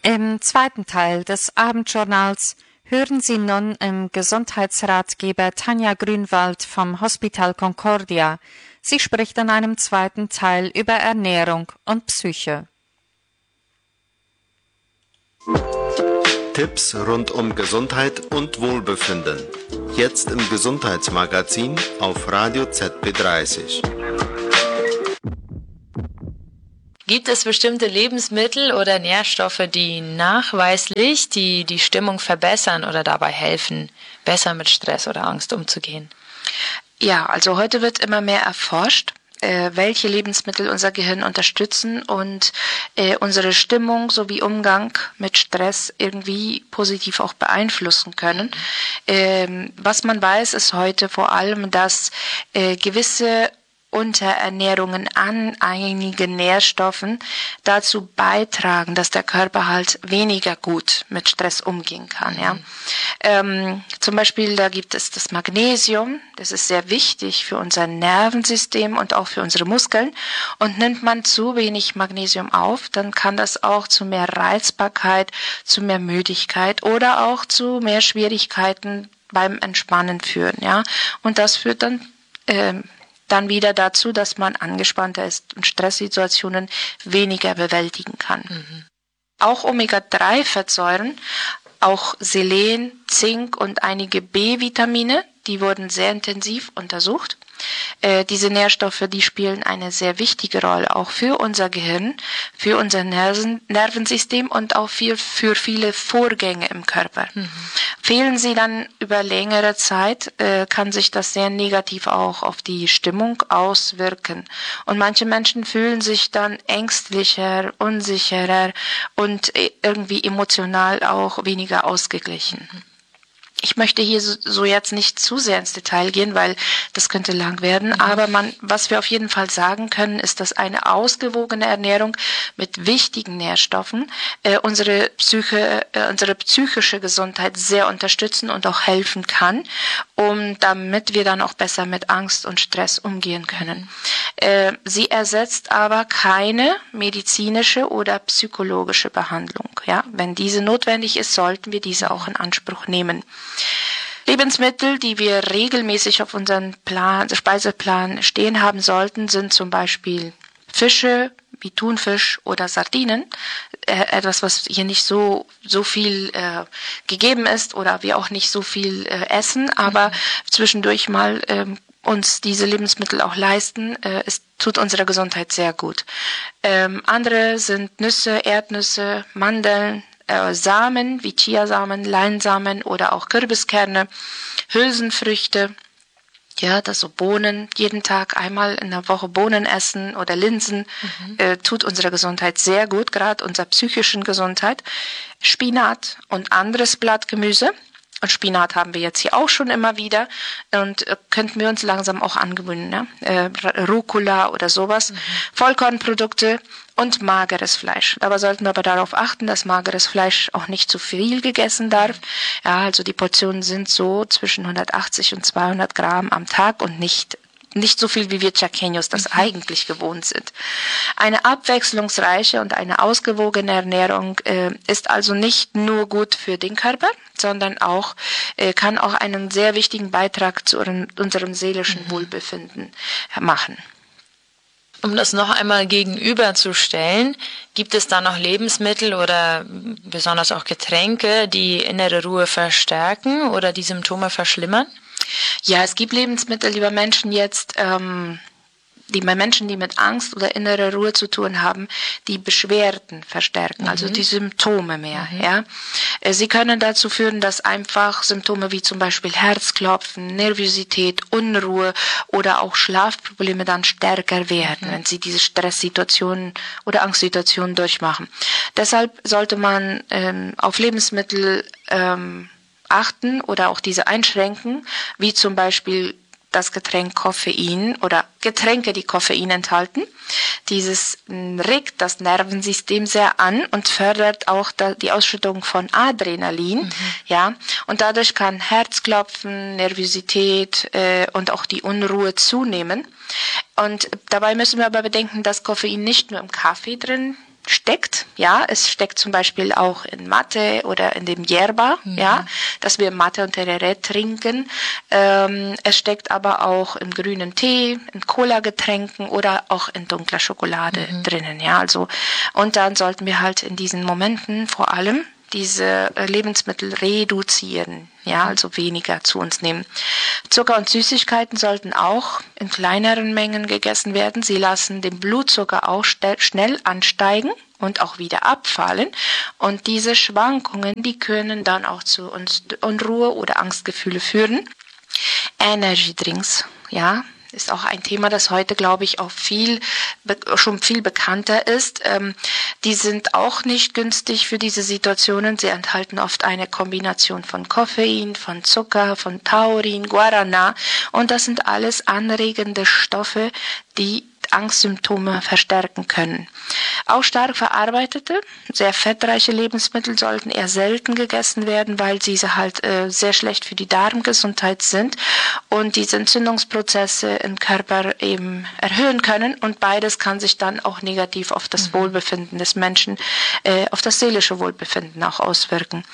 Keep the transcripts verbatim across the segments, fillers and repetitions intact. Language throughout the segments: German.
Im zweiten Teil des Abendjournals hören Sie nun im Gesundheitsratgeber Tanja Grünwald vom Hospital Concordia. Sie spricht in einem zweiten Teil über Ernährung und Psyche. Tipps rund um Gesundheit und Wohlbefinden. Jetzt im Gesundheitsmagazin auf Radio Z B dreißig. Gibt es bestimmte Lebensmittel oder Nährstoffe, die nachweislich die, die Stimmung verbessern oder dabei helfen, besser mit Stress oder Angst umzugehen? Ja, also heute wird immer mehr erforscht, äh, welche Lebensmittel unser Gehirn unterstützen und äh, unsere Stimmung sowie Umgang mit Stress irgendwie positiv auch beeinflussen können. Ähm, was man weiß, ist heute vor allem, dass äh, gewisse Unterernährungen an einigen Nährstoffen dazu beitragen, dass der Körper halt weniger gut mit Stress umgehen kann. Ja, mhm. ähm, zum Beispiel da gibt es das Magnesium. Das ist sehr wichtig für unser Nervensystem und auch für unsere Muskeln. Und nimmt man zu wenig Magnesium auf, dann kann das auch zu mehr Reizbarkeit, zu mehr Müdigkeit oder auch zu mehr Schwierigkeiten beim Entspannen führen. Ja, und das führt dann ähm, dann wieder dazu, dass man angespannter ist und Stresssituationen weniger bewältigen kann. Mhm. Auch Omega drei Fettsäuren, auch Selen, Zink und einige B-Vitamine, die wurden sehr intensiv untersucht. Äh, diese Nährstoffe, die spielen eine sehr wichtige Rolle, auch für unser Gehirn, für unser Nerven, Nervensystem und auch für, für viele Vorgänge im Körper. Mhm. Fehlen sie dann über längere Zeit, äh, kann sich das sehr negativ auch auf die Stimmung auswirken. Und manche Menschen fühlen sich dann ängstlicher, unsicherer und irgendwie emotional auch weniger ausgeglichen. Mhm. Ich möchte hier so jetzt nicht zu sehr ins Detail gehen, weil das könnte lang werden. Mhm. Aber man, was wir auf jeden Fall sagen können, ist, dass eine ausgewogene Ernährung mit wichtigen Nährstoffen äh, unsere Psyche, äh, unsere psychische Gesundheit sehr unterstützen und auch helfen kann, um damit wir dann auch besser mit Angst und Stress umgehen können. Äh, sie ersetzt aber keine medizinische oder psychologische Behandlung. Ja, wenn diese notwendig ist, sollten wir diese auch in Anspruch nehmen. Lebensmittel, die wir regelmäßig auf unserem Plan, Speiseplan stehen haben sollten, sind zum Beispiel Fische wie Thunfisch oder Sardinen. Äh, etwas, was hier nicht so so viel äh, gegeben ist oder wir auch nicht so viel äh, essen, aber mhm. zwischendurch mal äh, uns diese Lebensmittel auch leisten, äh, es tut unserer Gesundheit sehr gut. Ähm, andere sind Nüsse, Erdnüsse, Mandeln, Äh, Samen wie Chiasamen, Leinsamen oder auch Kürbiskerne, Hülsenfrüchte, ja, das so Bohnen, jeden Tag einmal in der Woche Bohnen essen oder Linsen, mhm. äh, tut unserer Gesundheit sehr gut, gerade unserer psychischen Gesundheit. Spinat und anderes Blattgemüse. Und Spinat haben wir jetzt hier auch schon immer wieder und äh, könnten wir uns langsam auch angewöhnen, ne? äh, Rucola oder sowas, mhm. Vollkornprodukte und mageres Fleisch. Dabei sollten wir aber darauf achten, dass mageres Fleisch auch nicht zu viel gegessen darf. Ja, also die Portionen sind so zwischen hundertachtzig und zweihundert Gramm am Tag und nicht nicht so viel, wie wir Chaqueños das mhm. eigentlich gewohnt sind. Eine abwechslungsreiche und eine ausgewogene Ernährung äh, ist also nicht nur gut für den Körper, sondern auch äh, kann auch einen sehr wichtigen Beitrag zu unserem, unserem seelischen mhm. Wohlbefinden machen. Um das noch einmal gegenüberzustellen, gibt es da noch Lebensmittel oder besonders auch Getränke, die innere Ruhe verstärken oder die Symptome verschlimmern? Ja, es gibt Lebensmittel, die bei Menschen jetzt, ähm, die bei Menschen, die mit Angst oder innerer Ruhe zu tun haben, die Beschwerden verstärken, mhm. also die Symptome mehr. Mhm. Ja, sie können dazu führen, dass einfach Symptome wie zum Beispiel Herzklopfen, Nervosität, Unruhe oder auch Schlafprobleme dann stärker werden, mhm. wenn sie diese Stresssituationen oder Angstsituationen durchmachen. Deshalb sollte man ähm, auf Lebensmittel ähm, achten oder auch diese einschränken, wie zum Beispiel das Getränk Koffein oder Getränke, die Koffein enthalten. Dieses regt das Nervensystem sehr an und fördert auch die Ausschüttung von Adrenalin, mhm. ja, und dadurch kann Herzklopfen, Nervosität äh, und auch die Unruhe zunehmen. Und dabei müssen wir aber bedenken, dass Koffein nicht nur im Kaffee drin steckt. Ja, es steckt zum Beispiel auch in Mate oder in dem Yerba, mhm. ja, dass wir Mate und Tereré trinken. Ähm, es steckt aber auch im grünen Tee, in Cola-Getränken oder auch in dunkler Schokolade mhm. drinnen. Ja, also und dann sollten wir halt in diesen Momenten vor allem diese Lebensmittel reduzieren, ja, also weniger zu uns nehmen. Zucker und Süßigkeiten sollten auch in kleineren Mengen gegessen werden. Sie lassen den Blutzucker auch schnell ansteigen und auch wieder abfallen. Und diese Schwankungen, die können dann auch zu Unruhe oder Angstgefühle führen. Energy Drinks, ja, ist auch ein Thema, das heute, glaube ich, auch viel schon viel bekannter ist. Ähm, die sind auch nicht günstig für diese Situationen. Sie enthalten oft eine Kombination von Koffein, von Zucker, von Taurin, Guarana. Und das sind alles anregende Stoffe, die Angstsymptome verstärken können. Auch stark verarbeitete, sehr fettreiche Lebensmittel sollten eher selten gegessen werden, weil diese halt äh, sehr schlecht für die Darmgesundheit sind und diese Entzündungsprozesse im Körper eben erhöhen können und beides kann sich dann auch negativ auf das mhm. Wohlbefinden des Menschen, äh, auf das seelische Wohlbefinden auch auswirken.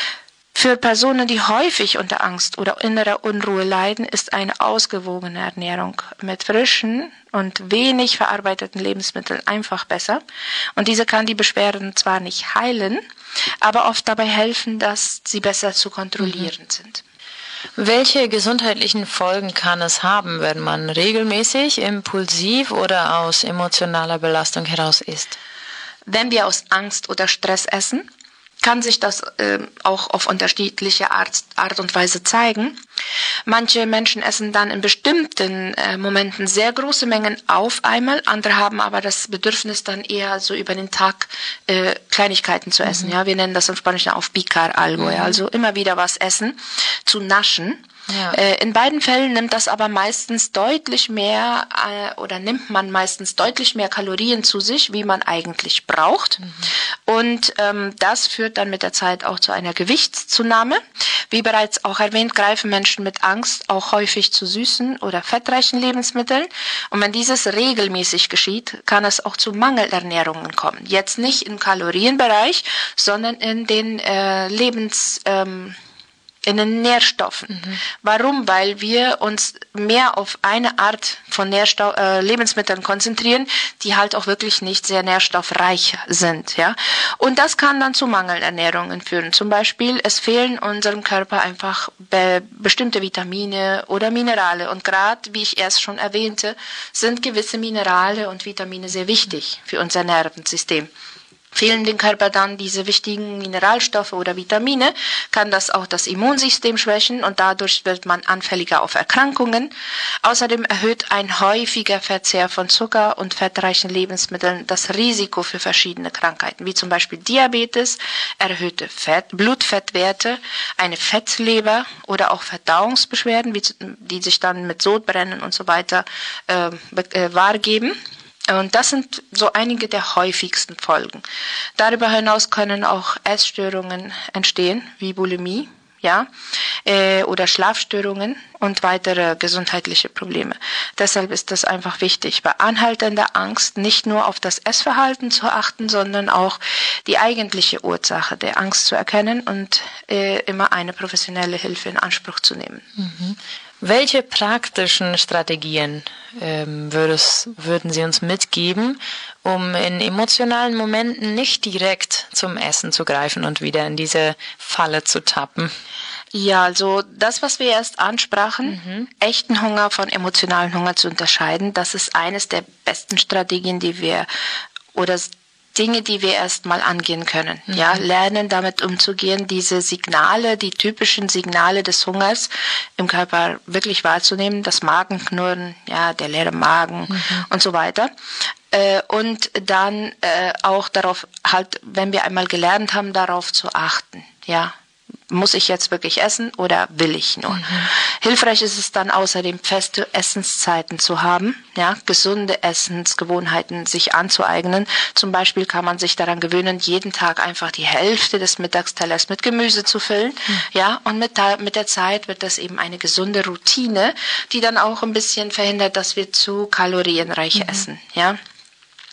Für Personen, die häufig unter Angst oder innerer Unruhe leiden, ist eine ausgewogene Ernährung mit frischen und wenig verarbeiteten Lebensmitteln einfach besser. Und diese kann die Beschwerden zwar nicht heilen, aber oft dabei helfen, dass sie besser zu kontrollieren mhm. sind. Welche gesundheitlichen Folgen kann es haben, wenn man regelmäßig, impulsiv oder aus emotionaler Belastung heraus isst? Wenn wir aus Angst oder Stress essen, kann sich das äh, auch auf unterschiedliche Art, Art und Weise zeigen. Manche Menschen essen dann in bestimmten äh, Momenten sehr große Mengen auf einmal, andere haben aber das Bedürfnis dann eher so über den Tag äh, Kleinigkeiten zu essen. Mhm. Ja, wir nennen das im Spanischen auf picar algo, mhm. ja, also immer wieder was essen, zu naschen. Ja. Äh, in beiden Fällen nimmt das aber meistens deutlich mehr äh, oder nimmt man meistens deutlich mehr Kalorien zu sich, wie man eigentlich braucht. Mhm. Und ähm, das führt dann mit der Zeit auch zu einer Gewichtszunahme. Wie bereits auch erwähnt, greifen Menschen mit Angst auch häufig zu süßen oder fettreichen Lebensmitteln. Und wenn dieses regelmäßig geschieht, kann es auch zu Mangelernährungen kommen. Jetzt nicht im Kalorienbereich, sondern in den äh, Lebens... Ähm, in den Nährstoffen. Mhm. Warum? Weil wir uns mehr auf eine Art von Nährstoff, äh, Lebensmitteln konzentrieren, die halt auch wirklich nicht sehr nährstoffreich sind, ja. Und das kann dann zu Mangelernährungen führen. Zum Beispiel, es fehlen unserem Körper einfach be- bestimmte Vitamine oder Minerale. Und gerade, wie ich erst schon erwähnte, sind gewisse Minerale und Vitamine sehr wichtig für unser Nervensystem. Fehlen dem Körper dann diese wichtigen Mineralstoffe oder Vitamine, kann das auch das Immunsystem schwächen und dadurch wird man anfälliger auf Erkrankungen. Außerdem erhöht ein häufiger Verzehr von Zucker- und fettreichen Lebensmitteln das Risiko für verschiedene Krankheiten, wie zum Beispiel Diabetes, erhöhte Fett, Blutfettwerte, eine Fettleber oder auch Verdauungsbeschwerden, wie, die sich dann mit Sodbrennen und so weiter äh, äh, wahrgeben. Und das sind so einige der häufigsten Folgen. Darüber hinaus können auch Essstörungen entstehen, wie Bulimie, ja, äh, oder Schlafstörungen und weitere gesundheitliche Probleme. Deshalb ist das einfach wichtig, bei anhaltender Angst nicht nur auf das Essverhalten zu achten, sondern auch die eigentliche Ursache der Angst zu erkennen und äh, immer eine professionelle Hilfe in Anspruch zu nehmen. Mhm. Welche praktischen Strategien ähm, würdes, würden Sie uns mitgeben, um in emotionalen Momenten nicht direkt zum Essen zu greifen und wieder in diese Falle zu tappen? Ja, also das, was wir erst ansprachen, mhm. echten Hunger von emotionalen Hunger zu unterscheiden, das ist eines der besten Strategien, die wir oder Dinge, die wir erstmal angehen können. Mhm. Ja, lernen damit umzugehen, diese Signale, die typischen Signale des Hungers im Körper wirklich wahrzunehmen, das Magenknurren, ja, der leere Magen mhm. und so weiter. Äh, und dann äh, auch darauf halt, wenn wir einmal gelernt haben, darauf zu achten, ja. Muss ich jetzt wirklich essen oder will ich nur? Mhm. Hilfreich ist es dann außerdem, feste Essenszeiten zu haben, ja, gesunde Essensgewohnheiten sich anzueignen. Zum Beispiel kann man sich daran gewöhnen, jeden Tag einfach die Hälfte des Mittagstellers mit Gemüse zu füllen, mhm. ja, und mit, mit der Zeit wird das eben eine gesunde Routine, die dann auch ein bisschen verhindert, dass wir zu kalorienreich mhm. essen, ja.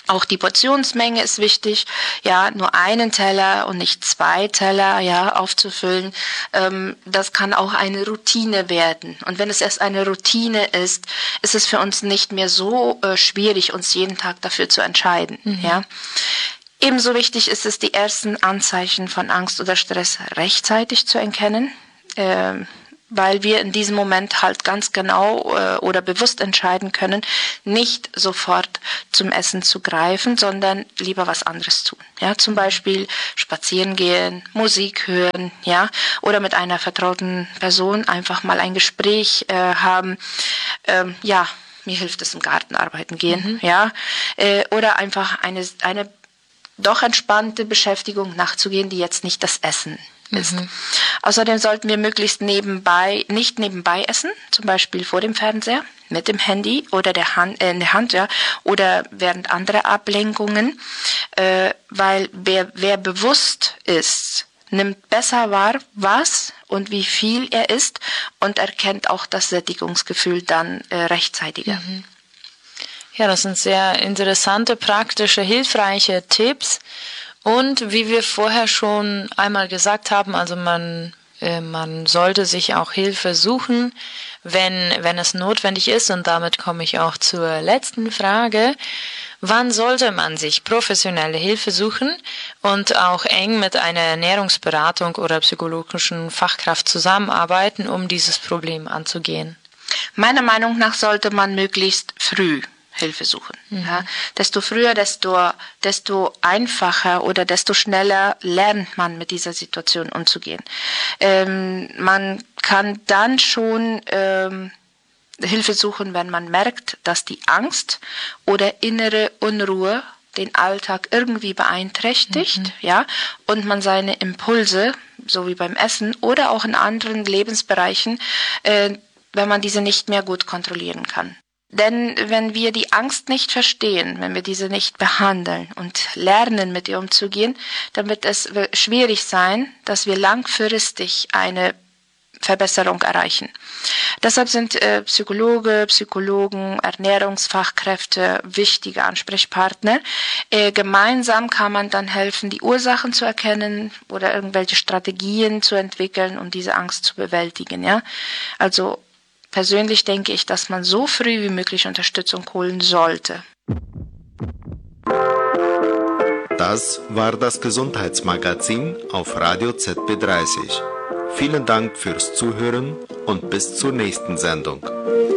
Auch die Portionsmenge ist wichtig, ja, nur einen Teller und nicht zwei Teller, ja, aufzufüllen. Ähm, das kann auch eine Routine werden. Und wenn es erst eine Routine ist, ist es für uns nicht mehr so äh, schwierig, uns jeden Tag dafür zu entscheiden, mhm. ja. Ebenso wichtig ist es, die ersten Anzeichen von Angst oder Stress rechtzeitig zu erkennen, äh, weil wir in diesem Moment halt ganz genau äh, oder bewusst entscheiden können, nicht sofort zum Essen zu greifen, sondern lieber was anderes tun. Ja, zum Beispiel spazieren gehen, Musik hören, ja, oder mit einer vertrauten Person einfach mal ein Gespräch äh, haben. Ähm, ja, mir hilft es im Garten arbeiten gehen, mhm. ja, äh, oder einfach eine eine doch entspannte Beschäftigung nachzugehen, die jetzt nicht das Essen ist. Mhm. Außerdem sollten wir möglichst nebenbei, nicht nebenbei essen, zum Beispiel vor dem Fernseher, mit dem Handy oder der Hand, äh, in der Hand, ja, oder während anderer Ablenkungen, äh, weil wer, wer bewusst ist, nimmt besser wahr, was und wie viel er isst und erkennt auch das Sättigungsgefühl dann äh, rechtzeitiger. Mhm. Ja, das sind sehr interessante, praktische, hilfreiche Tipps. Und wie wir vorher schon einmal gesagt haben, also man, äh, man sollte sich auch Hilfe suchen, wenn, wenn es notwendig ist. Und damit komme ich auch zur letzten Frage. Wann sollte man sich professionelle Hilfe suchen und auch eng mit einer Ernährungsberatung oder psychologischen Fachkraft zusammenarbeiten, um dieses Problem anzugehen? Meiner Meinung nach sollte man möglichst früh Hilfe suchen. Mhm. Ja, desto früher, desto, desto einfacher oder desto schneller lernt man mit dieser Situation umzugehen. Ähm, man kann dann schon ähm, Hilfe suchen, wenn man merkt, dass die Angst oder innere Unruhe den Alltag irgendwie beeinträchtigt, mhm. ja, und man seine Impulse, so wie beim Essen oder auch in anderen Lebensbereichen, äh, wenn man diese nicht mehr gut kontrollieren kann. Denn wenn wir die Angst nicht verstehen, wenn wir diese nicht behandeln und lernen, mit ihr umzugehen, dann wird es schwierig sein, dass wir langfristig eine Verbesserung erreichen. Deshalb sind äh, Psychologe, Psychologen, Ernährungsfachkräfte wichtige Ansprechpartner. Äh, gemeinsam kann man dann helfen, die Ursachen zu erkennen oder irgendwelche Strategien zu entwickeln, um diese Angst zu bewältigen. Ja, also persönlich denke ich, dass man so früh wie möglich Unterstützung holen sollte. Das war das Gesundheitsmagazin auf Radio Z B dreißig. Vielen Dank fürs Zuhören und bis zur nächsten Sendung.